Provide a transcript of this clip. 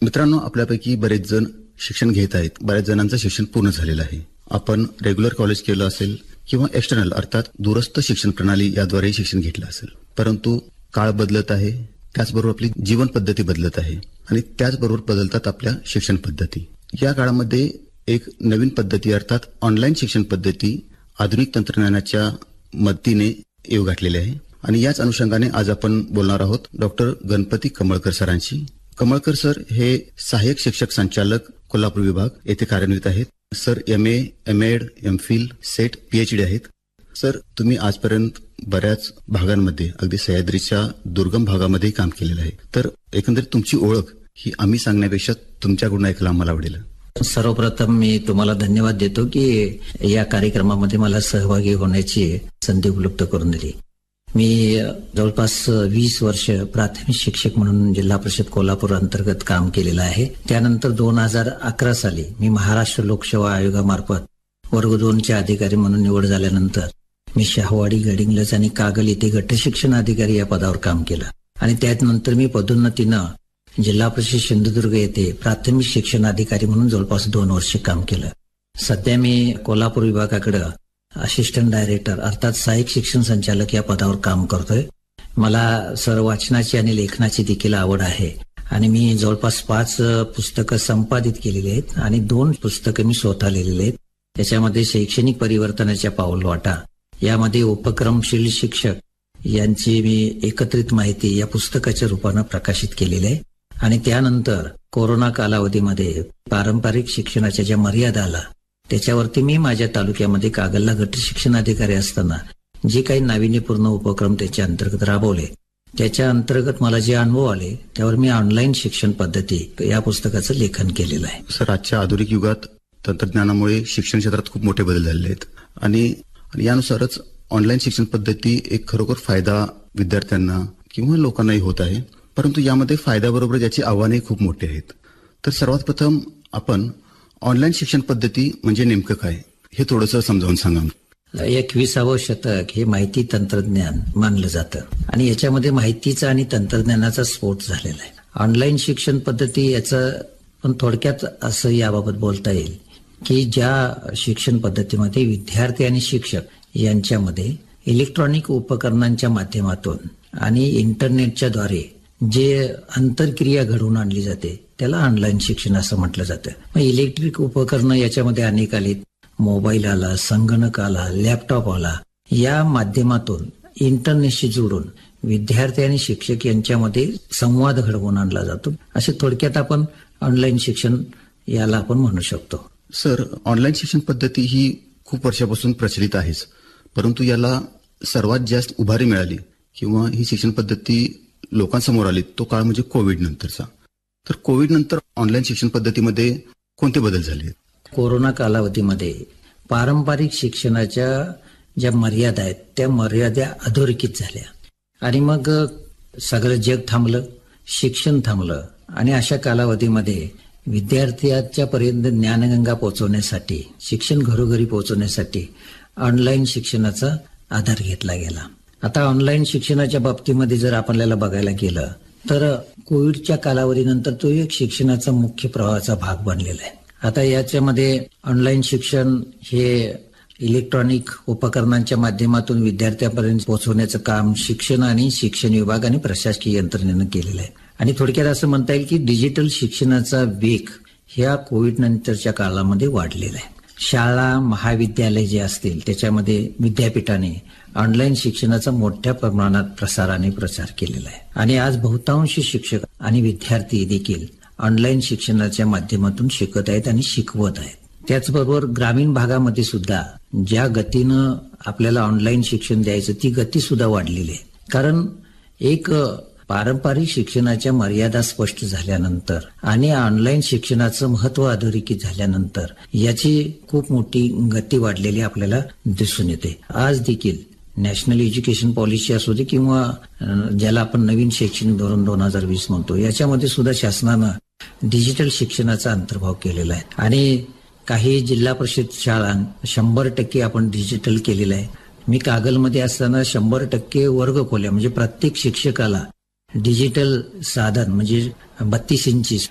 मित्रांनो, आपल्यापैकी बरेच जण शिक्षण घेत आहेत. बऱ्याच जणांचं शिक्षण पूर्ण झालेलं आहे. आपण रेग्युलर कॉलेज केलं असेल किंवा एक्सटर्नल अर्थात दूरस्थ शिक्षण प्रणाली याद्वारे शिक्षण घेतलं असेल. परंतु काळ बदलत आहे, त्याचबरोबर आपली जीवन पद्धती बदलत आहे आणि त्याचबरोबर बदलतात आपल्या शिक्षण पद्धती. या काळामध्ये एक नवीन पद्धती अर्थात ऑनलाईन शिक्षण पद्धती आधुनिक तंत्रज्ञानाच्या मदतीने येऊ घातलेली आहे आणि याच अनुषंगाने आज आपण बोलणार आहोत डॉक्टर गणपती कमळकर सरांशी. कमळकर सर हे सहाय्यक शिक्षक संचालक कोल्हापूर विभाग येथे कार्यान्वित आहेत. Sir MA, MAd, MPhil, set PhD आहेत. सर, तुम्ही आजपर्यंत बऱ्याच भागांमध्ये अगदी सह्याद्रीच्या दुर्गम भागामध्ये काम केलेलं आहे. तर एकंदरीत तुमची ओळख ही आम्ही सांगण्यापेक्षा तुमच्याकडून ऐकायला आम्हाला आवडेल. सर्वप्रथम मी तुम्हाला धन्यवाद देतो की या कार्यक्रमामध्ये मला सहभागी होण्याची संधी उपलब्ध करून दिली. मी जवळपास 20 वर्ष प्राथमिक शिक्षक म्हणून जिल्हा परिषद कोल्हापूर अंतर्गत काम केलेलं आहे. त्यानंतर 2011 साली मी महाराष्ट्र लोकसेवा आयोगामार्फत वर्ग 2चे अधिकारी म्हणून निवड झाल्यानंतर मी शाहूवाडी, गडिंग्लज आणि कागल येथे गट शिक्षण अधिकारी या पदावर काम केलं आणि त्यानंतर मी पदोन्नतीनं जिल्हा परिषद सिंधुदुर्ग येथे प्राथमिक शिक्षण अधिकारी म्हणून जवळपास 2 वर्ष काम केलं. सध्या मी कोल्हापूर विभागाकडे असिस्टंट डायरेक्टर अर्थात सहाय्यक शिक्षण संचालक या पदावर काम करतोय. मला वाचनाची आणि लेखनाची देखील आवड आहे आणि मी जवळपास 5 पुस्तकं संपादित केलेली आहेत आणि 2 पुस्तकं मी स्वतः लिहिलेली आहेत. त्याच्यामध्ये शैक्षणिक परिवर्तनाच्या पाऊलवाटा यामध्ये उपक्रमशील शिक्षक यांची मी एकत्रित माहिती या पुस्तकाच्या रूपानं प्रकाशित केलेली आहे आणि त्यानंतर कोरोना कालावधीमध्ये पारंपरिक शिक्षणाच्या ज्या मर्यादा आला त्याच्यावरती मी माझ्या तालुक्यामध्ये कागलला गट शिक्षण अधिकारी असताना जे काही नाविन्यपूर्ण उपक्रम त्याच्या अंतर्गत राबवले त्याच्या अंतर्गत मला जे अनुभव आले त्यावर मी ऑनलाईन शिक्षण पद्धती या पुस्तकाचं लेखन केलेलं आहे. सर, आजच्या आधुनिक युगात तंत्रज्ञानामुळे शिक्षण क्षेत्रात खूप मोठे बदल झालेले आहेत आणि यानुसारच ऑनलाईन शिक्षण पद्धती एक खरोखर फायदा विद्यार्थ्यांना किंवा लोकांनाही होत आहे. परंतु यामध्ये फायद्याबरोबर याची आव्हाने खूप मोठी आहेत. तर सर्वात प्रथम आपण ऑनलाईन शिक्षण पद्धती म्हणजे नेमकं काय हे थोडंसं समजावून सांगा. 21वे शतक हे माहिती तंत्रज्ञान मानलं जातं आणि याच्यामध्ये माहितीचा आणि तंत्रज्ञानाचा स्फोट झालेला आहे. ऑनलाईन शिक्षण पद्धती याचं पण थोडक्यात असं याबाबत बोलता येईल की ज्या शिक्षण पद्धतीमध्ये विद्यार्थी आणि शिक्षक यांच्यामध्ये इलेक्ट्रॉनिक उपकरणांच्या माध्यमातून आणि इंटरनेटच्या द्वारे जे आंतरक्रिया घडवून आणली जाते त्याला ऑनलाईन शिक्षण असं म्हटलं जातं. मग इलेक्ट्रिक उपकरणं याच्यामध्ये अनेक आलीत. मोबाईल आला, संगणक आला, लॅपटॉप आला. या माध्यमातून इंटरनेटशी जोडून विद्यार्थी आणि शिक्षक यांच्यामध्ये संवाद घडवून आणला जातो. असे थोडक्यात आपण ऑनलाईन शिक्षण याला आपण म्हणू शकतो. सर, ऑनलाईन शिक्षण पद्धती ही खूप वर्षापासून प्रचलित आहेच, परंतु याला सर्वात जास्त उभारी मिळाली किंवा ही शिक्षण पद्धती लोकांसमोर आली तो काळ म्हणजे कोविड नंतरचा. तर कोविड नंतर ऑनलाईन शिक्षण पद्धतीमध्ये कोणते बदल झाले? कोरोना कालावधीमध्ये पारंपरिक शिक्षणाच्या ज्या मर्यादा आहेत त्या मर्यादा अधोरेखित झाल्या आणि मग सगळं जग थांबलं, शिक्षण थांबलं आणि अशा कालावधीमध्ये विद्यार्थ्याच्या पर्यंत ज्ञानगंगा पोहोचवण्यासाठी, शिक्षण घरोघरी पोहोचवण्यासाठी ऑनलाईन शिक्षणाचा आधार घेतला गेला. आता ऑनलाईन शिक्षणाच्या बाबतीमध्ये जर आपल्याला बघायला गेलं तर कोविडच्या कालावधीनंतर तो एक शिक्षणाचा मुख्य प्रवाहाचा भाग बनलेला आहे. आता याच्यामध्ये ऑनलाईन शिक्षण हे इलेक्ट्रॉनिक उपकरणांच्या माध्यमातून विद्यार्थ्यांपर्यंत पोहोचवण्याचं काम शिक्षण आणि शिक्षण विभाग आणि प्रशासकीय यंत्रणेनं केलेलं आहे आणि थोडक्यात असं म्हणता येईल की डिजिटल शिक्षणाचा वेग ह्या कोविड नंतरच्या काळामध्ये वाढलेला आहे. शाळा, महाविद्यालय जे असतील त्याच्यामध्ये विद्यापीठाने ऑनलाईन शिक्षणाचा मोठ्या प्रमाणात प्रचार केलेला आहे आणि आज बहुतांश शिक्षक आणि विद्यार्थी देखील ऑनलाईन शिक्षणाच्या माध्यमातून शिकत आहेत आणि शिकवत आहेत. त्याचबरोबर ग्रामीण भागामध्ये सुद्धा ज्या गतीनं आपल्याला ऑनलाईन शिक्षण द्यायचं ती गती सुद्धा वाढलेली आहे. कारण एक पारंपरिक शिक्षणाच्या मर्यादा स्पष्ट झाल्यानंतर आणि ऑनलाईन शिक्षणाचं महत्व अधोरेखित झाल्यानंतर याची खूप मोठी गती वाढलेली आपल्याला दिसून येते. आज देखील नॅशनल एज्युकेशन पॉलिसी असू दे किंवा ज्याला आपण नवीन शैक्षणिक धोरण 2020 म्हणतो याच्यामध्ये सुद्धा शासनानं डिजिटल शिक्षणाचा अंतर्भाव केलेला आहे आणि काही जिल्हा परिषद शाळा 100% आपण डिजिटल केलेलं आहे. मी कागलमध्ये असताना 100% वर्ग खोल्या म्हणजे प्रत्येक शिक्षकाला डिजिटल साधन म्हणजे 32 इंची